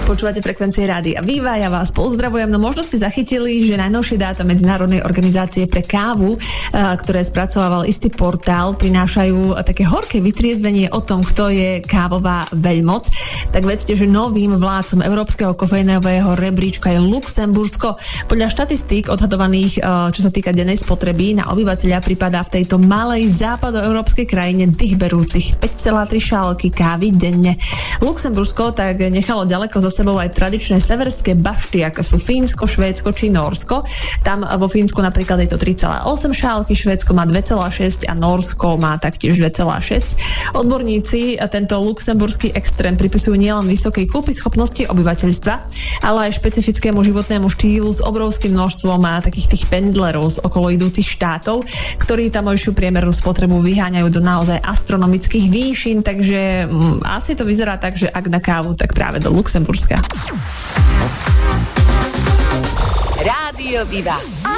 Počúvate frekvencie Rádia Viva, ja vás pozdravujem. No možno ste zachytili, že najnovšie dáta Medzinárodnej organizácie pre kávu, ktoré spracovával istý portál, prinášajú také horké vytriezvenie o tom, kto je kávová veľmoc. Tak vedzte, že novým vládcom európskeho kofeínového rebríčka je Luxembursko. Podľa štatistík odhadovaných, čo sa týka dennej spotreby, na obyvateľa pripadá v tejto malej západoeurópskej krajine tých berúcich 5,3 šálky kávy denne. Luxembursko tak nechalo ďaleko za sebou aj tradičné severské bašty, ako sú Fínsko, Švédsko či Nórsko. Tam vo Fínsku napríklad je to 3,8 šálky, Švédsko má 2,6 a Nórsko má taktiež 2,6. Odborníci tento luxemburský extrém pripisujú nielen vysokej kúpyschopnosti obyvateľstva, ale aj špecifickému životnému štýlu s obrovským množstvom takých tých pendlerov z okolo idúcich štátov, ktorí tamojšiu priemernú spotrebu vyháňajú do naozaj astronomických výšin, takže asi to vyzerá tak, že ak na kávu, tak práve do Luxemburska. Rádio Viva.